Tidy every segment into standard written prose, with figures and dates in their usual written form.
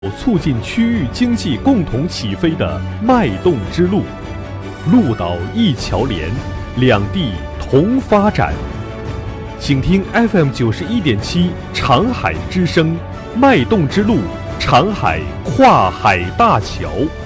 促进区域经济共同起飞的脉动之路，陆岛一桥连，两地同发展。请听 FM91.7长海之声，脉动之路，长海跨海大桥。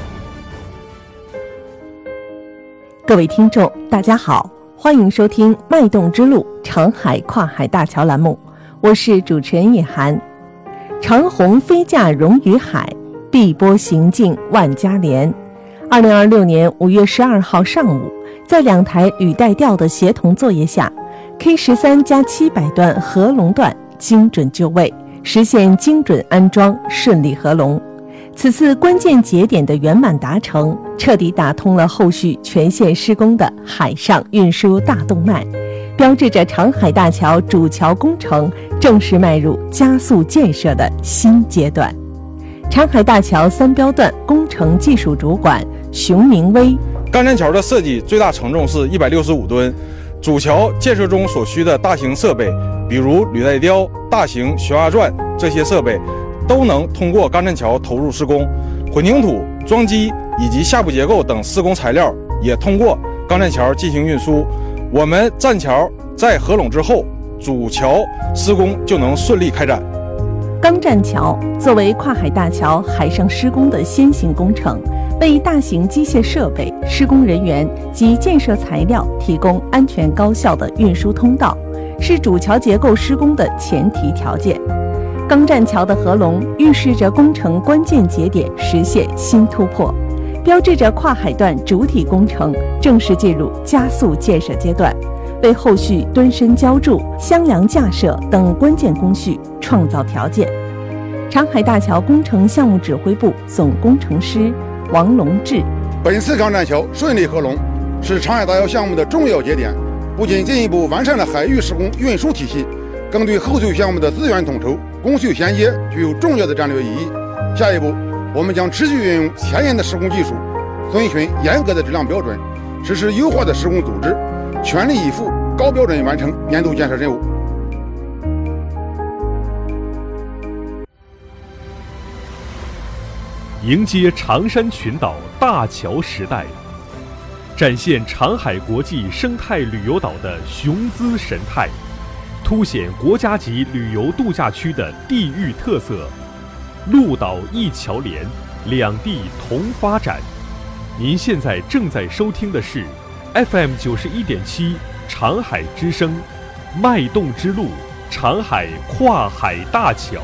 各位听众，大家好，欢迎收听脉动之路长海跨海大桥栏目，我是主持人叶涵。长虹飞架融于海，碧波行进万家连。2026年5月12号上午，在两台履带吊的协同作业下， K13+700段合龙段精准就位，实现精准安装，顺利合龙。此次关键节点的圆满达成，彻底打通了后续全线施工的海上运输大动脉，标志着长海大桥主桥工程正式迈入加速建设的新阶段。长海大桥三标段工程技术主管熊明威： 钢栈桥的设计最大承重是165吨，主桥建设中所需的大型设备，比如履带吊、大型悬崖钻这些设备，都能通过钢栈桥投入施工。混凝土、桩基以及下部结构等施工材料也通过钢栈桥进行运输。我们栈桥在合拢之后，主桥施工就能顺利开展。 钢栈桥作为跨海大桥海上施工的先行工程，为大型机械设备、施工人员及建设材料提供安全高效的运输通道，是主桥结构施工的前提条件。钢栈桥的合龙预示着工程关键节点实现新突破，标志着跨海段主体工程正式进入加速建设阶段，为后续墩深浇筑、箱梁架设等关键工序创造条件。长海大桥工程项目指挥部总工程师王龙志： 本次钢栈桥顺利合龙，是长海大桥项目的重要节点，不仅进一步完善了海域施工运输体系，更对后续项目的资源统筹、工序衔接具有重要的战略意义。下一步，我们将持续运用前沿的施工技术，遵循严格的质量标准，实施优化的施工组织，全力以赴高标准完成年度建设任务。 迎接长山群岛大桥时代，展现长海国际生态旅游岛的雄姿神态，凸显国家级旅游度假区的地域特色。陆岛一桥连，两地同发展。您现在正在收听的是 FM91.7长海之声，脉动之路，长海跨海大桥。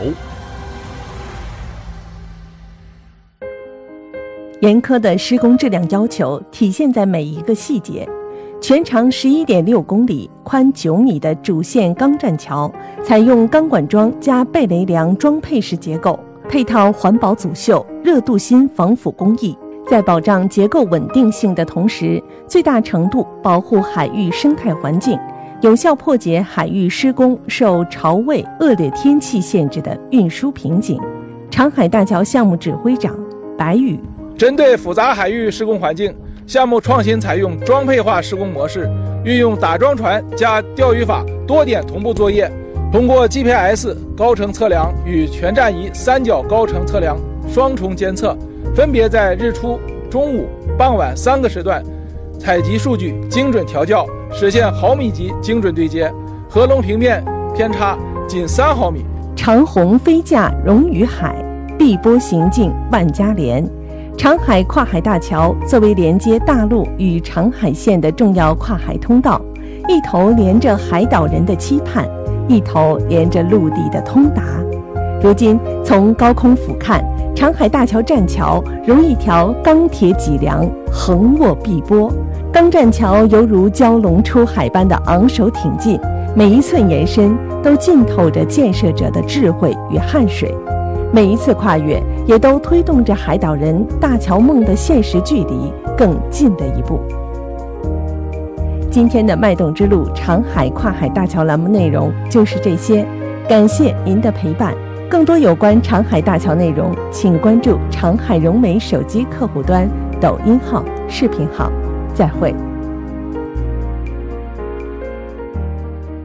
严苛的施工质量要求体现在每一个细节。全长11.6公里、宽9米的主线钢栈桥，采用钢管桩加贝雷梁装配式结构，配套环保阻锈、热镀锌防腐工艺，在保障结构稳定性的同时，最大程度保护海域生态环境，有效破解海域施工受潮位、恶劣天气限制的运输瓶颈。长海大桥项目指挥长白宇： 针对复杂海域施工环境，项目创新采用装配化施工模式，运用打桩船加钓鱼法多点同步作业，通过 GPS 高程测量与全站仪三角高程测量双重监测，分别在日出、中午、傍晚3个时段采集数据，精准调校，实现毫米级精准对接，合龙平面偏差仅3毫米。 长虹飞架融于海，碧波行进万家连。长海跨海大桥作为连接大陆与长海线的重要跨海通道，一头连着海岛人的期盼，一头连着陆地的通达。如今从高空俯瞰，长海大桥栈桥如一条钢铁脊梁，横卧碧波。钢栈桥犹如蛟龙出海般的昂首挺进，每一寸延伸都浸透着建设者的智慧与汗水，每一次跨越也都推动着海岛人大桥梦的现实距离更近了一步。今天的脉动之路长海跨海大桥栏目内容就是这些，感谢您的陪伴。更多有关长海大桥内容，请关注长海融媒手机客户端、抖音号、视频号。再会。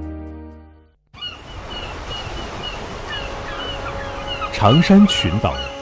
长山群岛